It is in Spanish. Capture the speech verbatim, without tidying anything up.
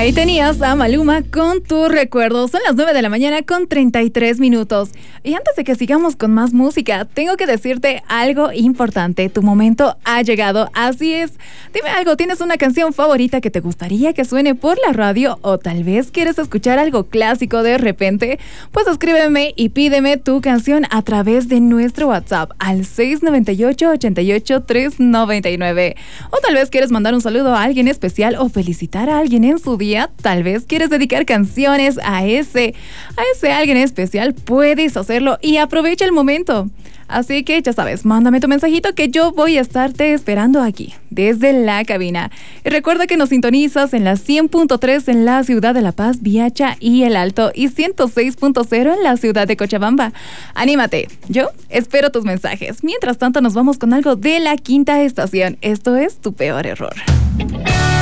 Ahí tenías a Maluma con tus recuerdos. Son las nueve de la mañana con treinta y tres minutos. Y antes de que sigamos con más música, tengo que decirte algo importante. Tu momento ha llegado, así es. Dime algo, ¿tienes una canción favorita que te gustaría que suene por la radio? O tal vez quieres escuchar algo clásico de repente. Pues escríbeme y pídeme tu canción a través de nuestro WhatsApp al seis nueve ocho, ocho ocho, tres nueve nueve. O tal vez quieres mandar un saludo a alguien especial o felicitar a alguien en su día. Tal vez quieres dedicar canciones a ese, a ese alguien especial. Puedes hacerlo y aprovecha el momento. Así que ya sabes, mándame tu mensajito que yo voy a estarte esperando aquí, desde la cabina. Y recuerda que nos sintonizas en la cien punto tres en la ciudad de La Paz, Viacha y El Alto, y ciento seis punto cero en la ciudad de Cochabamba. Anímate, yo espero tus mensajes. Mientras tanto, nos vamos con algo de La Quinta Estación. Esto es Tu Peor Error.